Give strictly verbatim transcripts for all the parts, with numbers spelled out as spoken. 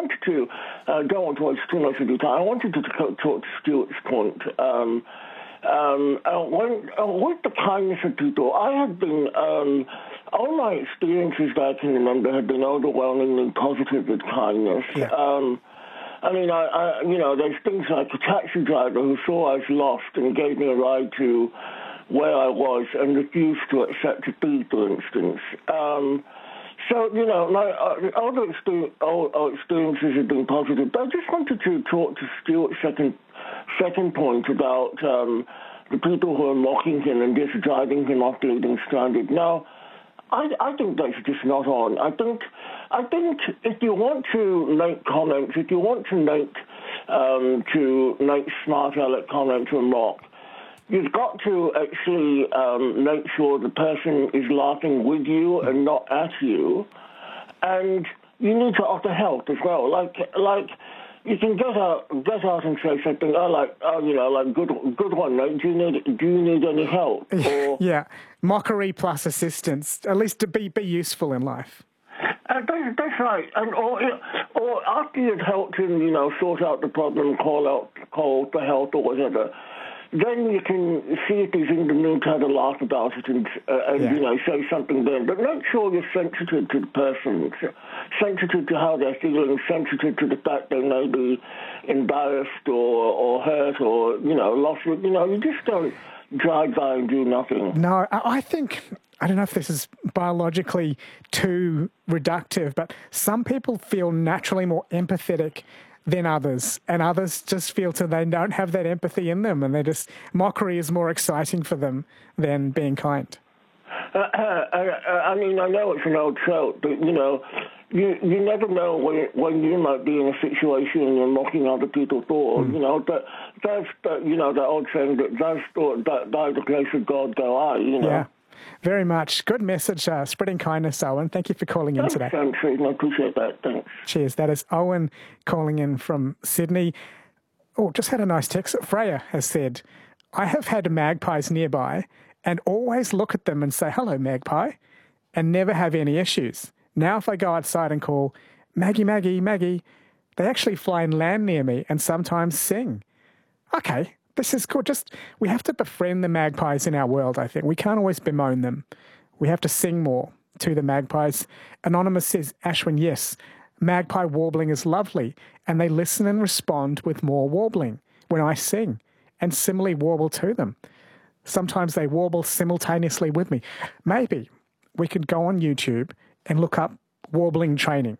wanted to, uh, don't want to waste too much of your time, I wanted to talk to Stuart's point. Um, um, uh, when, uh, with the kindness of people, I have been, um, all my experiences that I can remember have been overwhelmingly positive with kindness. Yeah. Um, I mean, I, I, you know, there's things like a taxi driver who saw I was lost and gave me a ride to where I was and refused to accept a fee, for instance. Um, so, you know, my uh, other experience, all, all experiences have been positive. But I just wanted to talk to Stuart's second, second point about um, the people who are mocking him and just driving him off leaving stranded. Now, I, I think that's just not on. I think, I think if you want to make comments, if you want to make um, to make smart aleck comments or mock, you've got to actually um, make sure the person is laughing with you and not at you, and you need to offer help as well. Like, like. You can get out, get out and say something. Oh, like, oh, you know, like, good, good one, mate. Do you need, do you need any help? Or, yeah, mockery plus assistance. At least to be be useful in life. Uh, that's, that's right. And or, or after you've helped him, you know, sort out the problem, call out, call for help or whatever, then you can see if he's in the mood to have a laugh about it and, uh, and yeah. you know, say something then. But make sure you're sensitive to the person, sensitive to how they're feeling, sensitive to the fact they may be embarrassed or, or hurt or, you know, lost. You know, you just don't drive by and do nothing. No, I think, I don't know if this is biologically too reductive, but some people feel naturally more empathetic than others, and others just feel to they don't have that empathy in them, and they just, mockery is more exciting for them than being kind. Uh, uh, uh, I mean, I know it's an old trope, but, you know, you you never know when when you might be in a situation and you're mocking other people for, mm. you know, but that's, but, you know, that old saying that does that by the grace of God go I, you know. Yeah, very much. Good message, uh, spreading kindness, Owen. Thank you for calling Thanks, in today. Thanks, I appreciate that. Thanks. Cheers. That is Owen calling in from Sydney. Oh, just had a nice text. Freya has said, I have had magpies nearby and always look at them and say, hello, magpie, and never have any issues. Now if I go outside and call, Maggie, Maggie, Maggie, they actually fly and land near me and sometimes sing. Okay, this is cool. Just, we have to befriend the magpies in our world, I think. We can't always bemoan them. We have to sing more to the magpies. Anonymous says, Ashwin, yes, magpie warbling is lovely, and they listen and respond with more warbling when I sing, and similarly warble to them. Sometimes they warble simultaneously with me. Maybe we could go on YouTube and look up warbling training.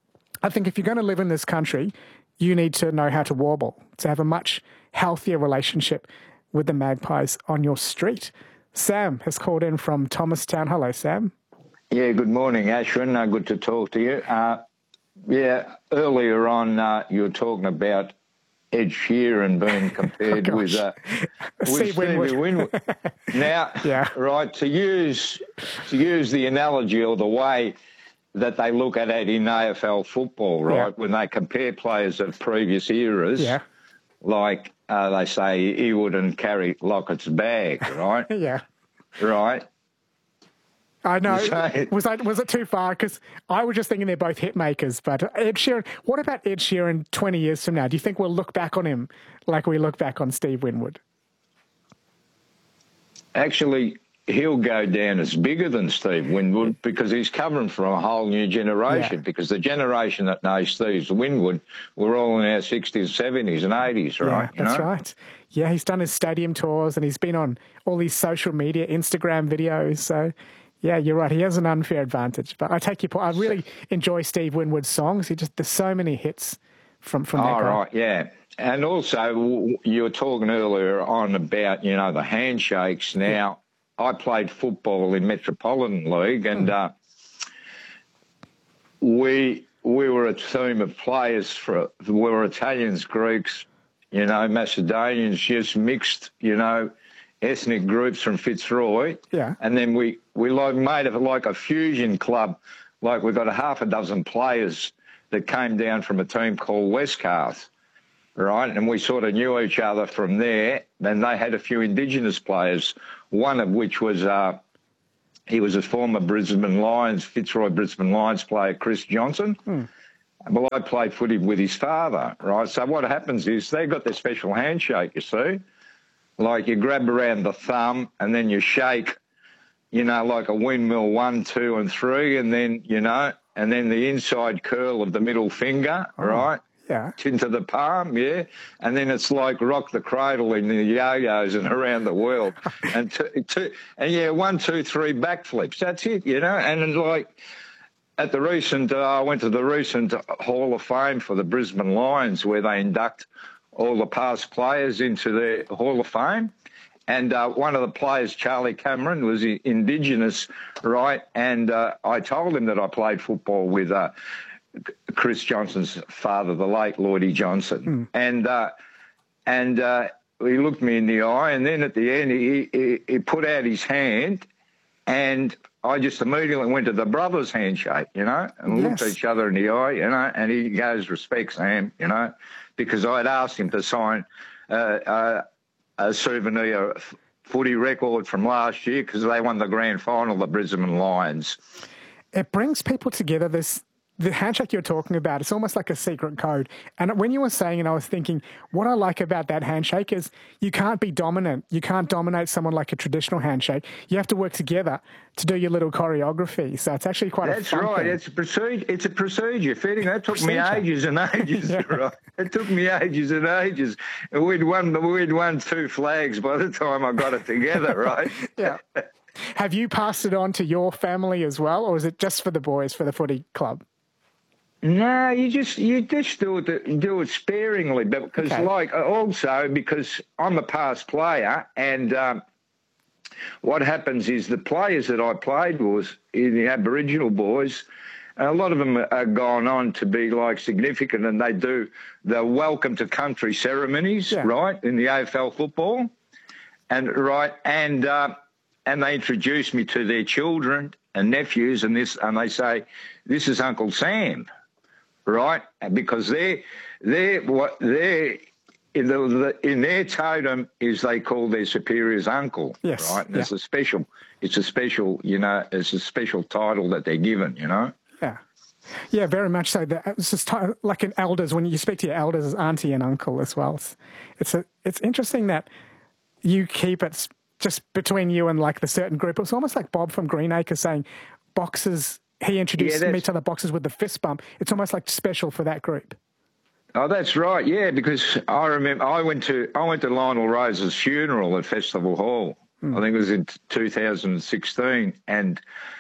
I think if you're going to live in this country, you need to know how to warble, to have a much healthier relationship with the magpies on your street. Sam has called in from Thomastown. Hello, Sam. Yeah, good morning, Ashwin. Uh, good to talk to you. Uh, yeah, earlier on uh, you were talking about Ed Sheeran being compared oh, with, uh, with Steve Stevie Winwood. Winwood. Now, yeah. right, to use to use the analogy or the way that they look at it in A F L football, right, yeah. when they compare players of previous eras, yeah. like uh, they say he wouldn't carry Lockett's bag, right? yeah. Right. I know. Was I, was it too far? Because I was just thinking they're both hit makers. But Ed Sheeran, what about Ed Sheeran twenty years from now? Do you think we'll look back on him like we look back on Steve Winwood? Actually, he'll go down as bigger than Steve Winwood because he's coming from a whole new generation. Yeah. Because the generation that knows Steve Winwood, we're all in our sixties, seventies and eighties, right? Yeah, that's you know? right. Yeah, he's done his stadium tours and he's been on all these social media, Instagram videos. So, yeah, you're right. He has an unfair advantage. But I take your point. I really enjoy Steve Winwood's songs. He just there's so many hits from from that oh, guy. right, yeah. And also, you were talking earlier on about, you know, the handshakes. Now, yeah. I played football in Metropolitan League, and mm. uh, we we were a team of players for we were Italians, Greeks, you know, Macedonians, just mixed, you know, ethnic groups from Fitzroy. Yeah. And then we we like made it like a fusion club. Like we got a half a dozen players that came down from a team called Westcarth. Right, and we sort of knew each other from there. Then they had a few Indigenous players, one of which was, uh, he was a former Brisbane Lions, Fitzroy Brisbane Lions player, Chris Johnson. Hmm. Well, I played footy with his father, right? So what happens is they've got their special handshake, you see. Like you grab around the thumb and then you shake, you know, like a windmill, one, two, and three, and then, you know, and then the inside curl of the middle finger, oh, right? Yeah. Into the palm, yeah. And then it's like rock the cradle in the yo-yos and around the world. and two, two, and yeah, one, two, three backflips. That's it, you know. And it's like at the recent, uh, I went to the recent Hall of Fame for the Brisbane Lions, where they induct all the past players into their Hall of Fame. And uh, one of the players, Charlie Cameron, was Indigenous, right? And uh, I told him that I played football with uh, Chris Johnson's father, the late Lloydie Johnson. Mm. And uh, and uh, he looked me in the eye, and then at the end he, he, he put out his hand, and I just immediately went to the brothers' handshake, you know, and yes. looked each other in the eye, you know, and he goes, respect, Sam, you know, because I'd asked him to sign uh, uh, a souvenir footy record from last year because they won the grand final, the Brisbane Lions. It brings people together, this the handshake you're talking about. It's almost like a secret code. And when you were saying it, I was thinking, what I like about that handshake is you can't be dominant. You can't dominate someone like a traditional handshake. You have to work together to do your little choreography. So it's actually quite That's a fun right. thing. It's a procedure. It's a procedure. Fitting. That took procedure. me ages and ages. yeah. Right. It took me ages and ages. And we'd won, we'd won two flags by the time I got it together, right? yeah. Have you passed it on to your family as well, or is it just for the boys, for the footy club? No, you just you just do it do it sparingly, but because okay. like also because I'm a past player, and um, what happens is the players that I played was in the Aboriginal boys. A lot of them are gone on to be like significant, and they do the welcome to country ceremonies, yeah. right, in the A F L football, and right and uh, and they introduce me to their children and nephews, and this and they say, "This is Uncle Sam." Right, because they, they, what they, in the, the in their totem is they call their superiors uncle. Yes, right. And yeah. it's a special, it's a special, you know, it's a special title that they're given. You know. Yeah, yeah, very much so. It's just like an elders when you speak to your elders as auntie and uncle as well. It's, it's a, it's interesting that you keep it just between you and like the certain group. It's almost like Bob from Greenacre saying, boxers. He introduced yeah, me to the boxers with the fist bump. It's almost like special for that group. Oh, that's right. Yeah, because I remember I went to I went to Lionel Rose's funeral at Festival Hall. Mm. I think it was in two thousand sixteen, and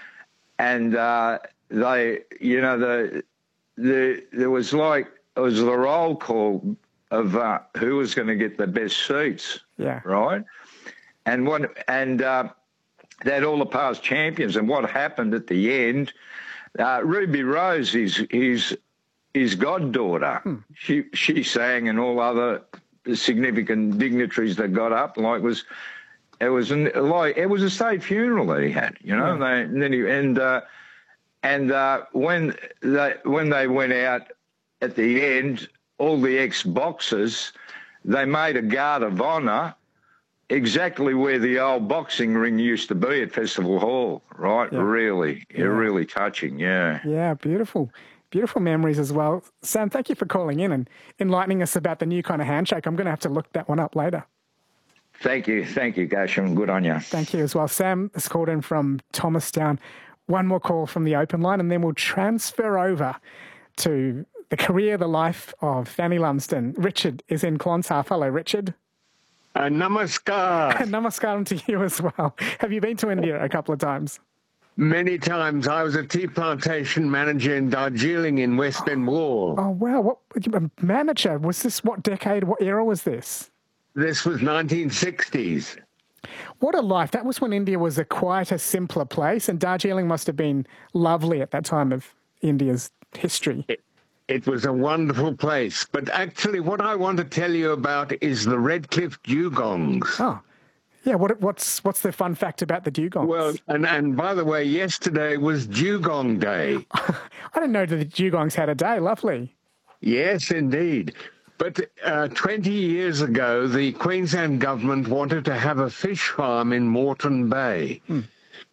and uh, they, you know, the the there was like it was the roll call of uh, who was going to get the best seats. Yeah. Right. And what and. Uh, They had all the past champions, and what happened at the end, uh, Ruby Rose, his his his goddaughter, hmm. she she sang, and all other significant dignitaries that got up. Like was, it was an, like it was a state funeral that he had, you know. Yeah. They, and then he, and uh, and uh, when they when they went out at the end, all the ex-boxers, they made a guard of honour. Exactly where the old boxing ring used to be at Festival Hall, right? Yeah. Really, yeah. really touching, yeah. Yeah, beautiful. Beautiful memories as well. Sam, thank you for calling in and enlightening us about the new kind of handshake. I'm going to have to look that one up later. Thank you. Thank you, Gasham. Good on you. Thank you as well. Sam has called in from Thomastown. One more call from the open line, and then we'll transfer over to the career, the life of Fanny Lumsden. Richard is in Clonshalf. Hello, Richard. Uh, namaskar. Namaskaram to you as well. Have you been to India a couple of times? Many times. I was a tea plantation manager in Darjeeling in West Bengal. Oh, wow. What a manager. Was this, what decade, what era was this? This was nineteen sixties. What a life. That was when India was a quieter, simpler place, and Darjeeling must have been lovely at that time of India's history. It It was a wonderful place. But actually what I want to tell you about is the Redcliffe dugongs. Oh, yeah. What, what's what's the fun fact about the dugongs? Well, and, and by the way, yesterday was Dugong Day. I didn't know that the dugongs had a day. Lovely. Yes, indeed. But uh, twenty years ago, the Queensland government wanted to have a fish farm in Moreton Bay. Hmm.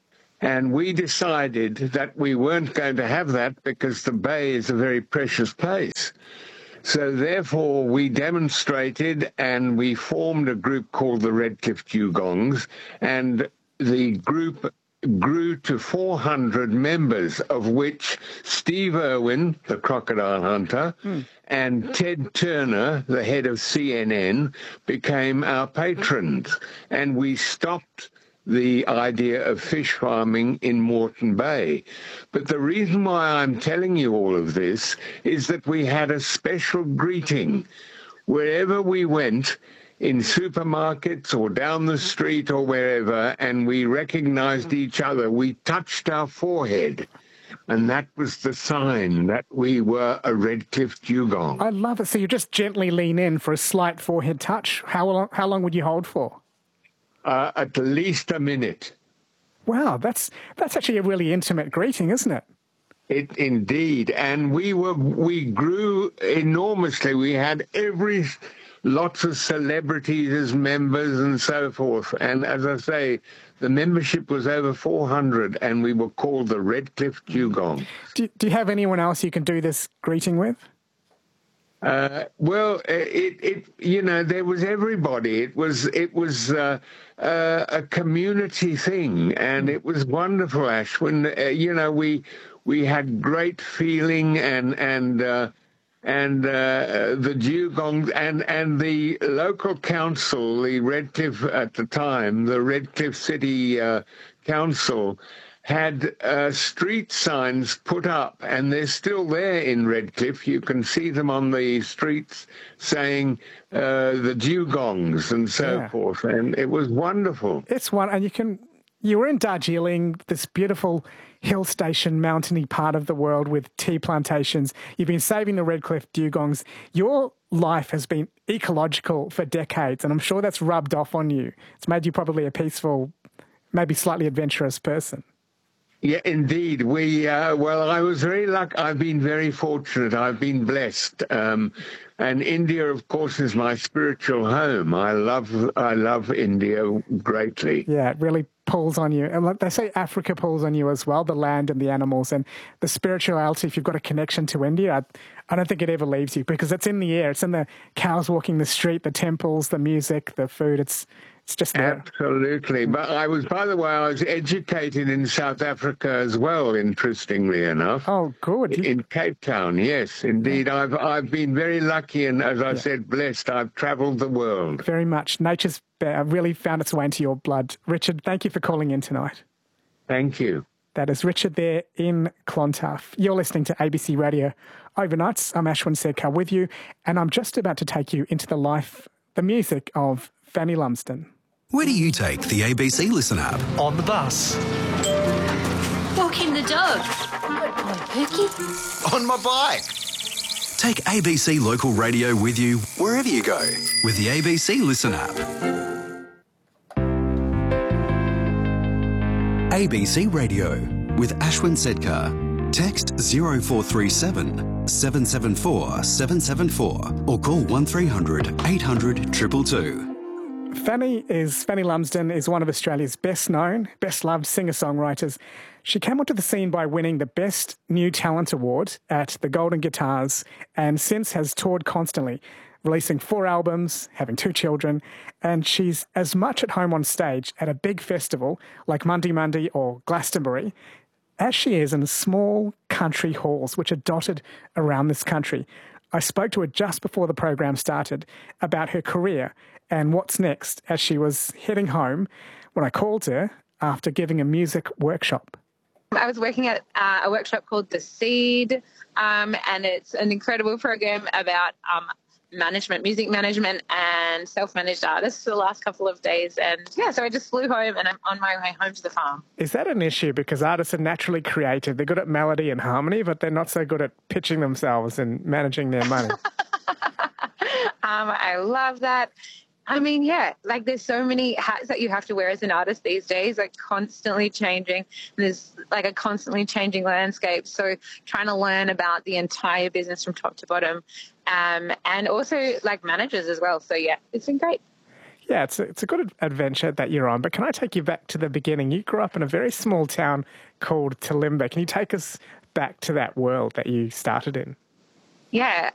And we decided that we weren't going to have that because the Bay is a very precious place. So therefore, we demonstrated and we formed a group called the Redcliffe Dugongs, and the group grew to four hundred members, of which Steve Irwin, the crocodile hunter, mm. and Ted Turner, the head of C N N, became our patrons. And we stopped the idea of fish farming in Moreton Bay. But the reason why I'm telling you all of this is that we had a special greeting. Wherever we went, in supermarkets or down the street or wherever, and we recognized each other, we touched our forehead. And that was the sign that we were a Redcliffe Dugong. I love it. So you just gently lean in for a slight forehead touch. How long, how long would you hold for? Uh, at least a minute. Wow, that's that's actually a really intimate greeting, isn't it? It indeed. And we were we grew enormously. We had every lots of celebrities as members and so forth. And as I say, the membership was over four hundred, and we were called the Redcliffe Dugong. Do, do you have anyone else you can do this greeting with? Uh, well, it, it, you know, there was everybody. It was, it was uh, uh, a community thing, and it was wonderful, Ash. When uh, you know, we we had great feeling, and and uh, and uh, the Dugongs and and the local council, the Redcliffe at the time, the Redcliffe City uh, Council, had uh, street signs put up, and they're still there in Redcliffe. You can see them on the streets saying uh, the Dugongs and so yeah. forth, and it was wonderful. It's one, and you can. You were in Darjeeling, this beautiful hill station, mountainy part of the world with tea plantations. You've been saving the Redcliffe Dugongs. Your life has been ecological for decades, and I'm sure that's rubbed off on you. It's made you probably a peaceful, maybe slightly adventurous person. Yeah, indeed. We uh, well, I was very lucky. I've been very fortunate. I've been blessed. Um, and India, of course, is my spiritual home. I love, I love India greatly. Yeah, it really pulls on you. And like they say, Africa pulls on you as well, the land and the animals and the spirituality. If you've got a connection to India, I, I don't think it ever leaves you because it's in the air. It's in the cows walking the street, the temples, the music, the food. It's It's just there. Absolutely. But I was, by the way, I was educated in South Africa as well, interestingly enough. Oh, good. In Cape Town, yes, indeed. Yeah. I've I've been very lucky and, as I yeah. said, blessed. I've travelled the world. Very much. Nature's really found its way into your blood. Richard, thank you for calling in tonight. Thank you. That is Richard there in Clontarf. You're listening to A B C Radio Overnights. I'm Ashwin Sedkar with you, and I'm just about to take you into the life, the music of Fanny Lumsden. Where do you take the A B C Listen app? On the bus. Walking the dog. On Pookie. On my bike. Take A B C Local Radio with you wherever you go with the A B C Listen app. A B C Radio with Ashwin Sedkar. Text zero four three seven, seven seven four, seven seven four or call one three hundred, eight hundred, two two two. Fanny is Fanny Lumsden is one of Australia's best-known, best-loved singer-songwriters. She came onto the scene by winning the Best New Talent Award at the Golden Guitars and since has toured constantly, releasing four albums, having two children, and she's as much at home on stage at a big festival like Monday Monday or Glastonbury as she is in small country halls which are dotted around this country. I spoke to her just before the program started about her career and what's next as she was heading home when I called her after giving a music workshop. I was working at uh, a workshop called The Seed, um, and it's an incredible program about um, management, music management and self-managed artists for the last couple of days. And, yeah, so I just flew home and I'm on my way home to the farm. Is that an issue? Because artists are naturally creative. They're good at melody and harmony, but they're not so good at pitching themselves and managing their money. um, I love that. I mean, yeah, like there's so many hats that you have to wear as an artist these days, like constantly changing. There's like a constantly changing landscape. So trying to learn about the entire business from top to bottom um, and also like managers as well. So, yeah, it's been great. Yeah, it's a, it's a good adventure that you're on, but can I take you back to the beginning? You grew up in a very small town called Talimba. Can you take us back to that world that you started in? Yeah,